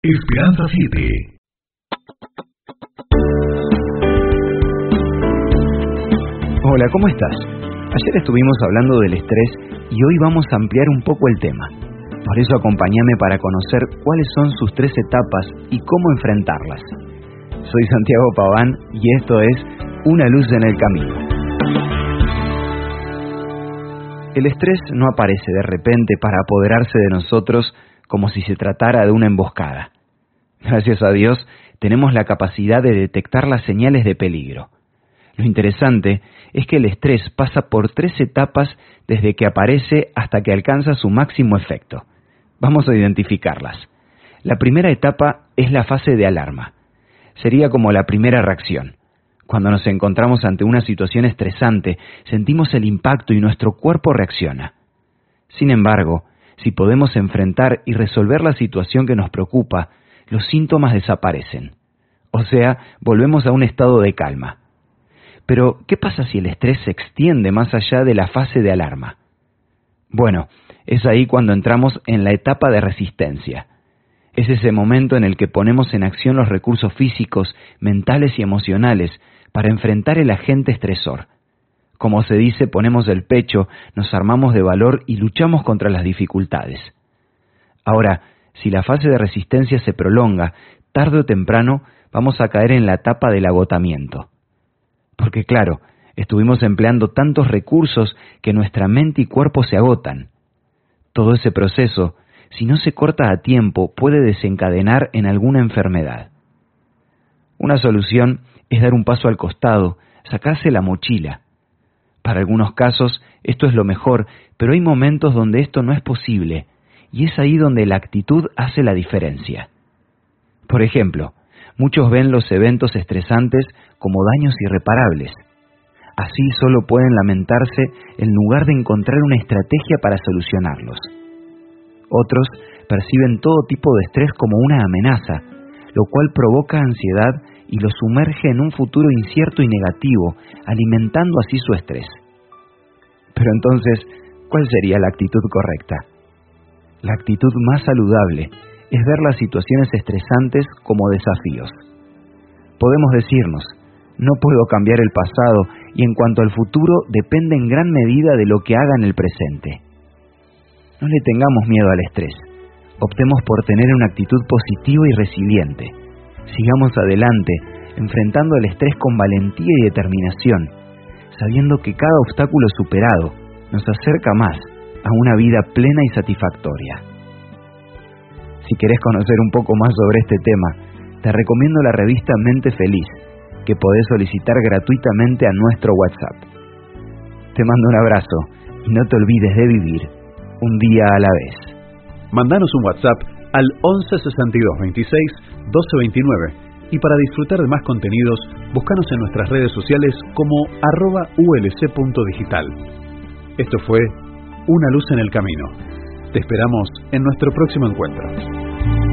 Esperanza 7. Hola, ¿cómo estás? Ayer estuvimos hablando del estrés y hoy vamos a ampliar un poco el tema. Por eso acompáñame para conocer cuáles son sus 3 etapas y cómo enfrentarlas. Soy Santiago Paván y esto es Una luz en el camino. El estrés no aparece de repente para apoderarse de nosotros como si se tratara de una emboscada. Gracias a Dios, tenemos la capacidad de detectar las señales de peligro. Lo interesante es que el estrés pasa por 3 etapas desde que aparece hasta que alcanza su máximo efecto. Vamos a identificarlas. La primera etapa es la fase de alarma. Sería como la primera reacción. Cuando nos encontramos ante una situación estresante, sentimos el impacto y nuestro cuerpo reacciona. Sin embargo, si podemos enfrentar y resolver la situación que nos preocupa, los síntomas desaparecen. O sea, volvemos a un estado de calma. Pero, ¿qué pasa si el estrés se extiende más allá de la fase de alarma? Bueno, es ahí cuando entramos en la etapa de resistencia. Es ese momento en el que ponemos en acción los recursos físicos, mentales y emocionales para enfrentar el agente estresor. Como se dice, ponemos el pecho, nos armamos de valor y luchamos contra las dificultades. Ahora, si la fase de resistencia se prolonga, tarde o temprano vamos a caer en la etapa del agotamiento. Porque claro, estuvimos empleando tantos recursos que nuestra mente y cuerpo se agotan. Todo ese proceso, si no se corta a tiempo, puede desencadenar en alguna enfermedad. Una solución es dar un paso al costado, sacarse la mochila. Para algunos casos esto es lo mejor, pero hay momentos donde esto no es posible, y es ahí donde la actitud hace la diferencia. Por ejemplo, muchos ven los eventos estresantes como daños irreparables. Así solo pueden lamentarse en lugar de encontrar una estrategia para solucionarlos. Otros perciben todo tipo de estrés como una amenaza, lo cual provoca ansiedad y los sumerge en un futuro incierto y negativo, alimentando así su estrés. Pero entonces, ¿cuál sería la actitud correcta? La actitud más saludable es ver las situaciones estresantes como desafíos. Podemos decirnos, no puedo cambiar el pasado y en cuanto al futuro depende en gran medida de lo que haga en el presente. No le tengamos miedo al estrés. Optemos por tener una actitud positiva y resiliente. Sigamos adelante, enfrentando el estrés con valentía y determinación, sabiendo que cada obstáculo superado nos acerca más a una vida plena y satisfactoria. Si querés conocer un poco más sobre este tema, te recomiendo la revista Mente Feliz, que podés solicitar gratuitamente a nuestro WhatsApp. Te mando un abrazo y no te olvides de vivir un día a la vez. Mandanos un WhatsApp al 11 62 26 12 29 y para disfrutar de más contenidos, búscanos en nuestras redes sociales como @ulc.digital. Esto fue Una luz en el camino. Te esperamos en nuestro próximo encuentro.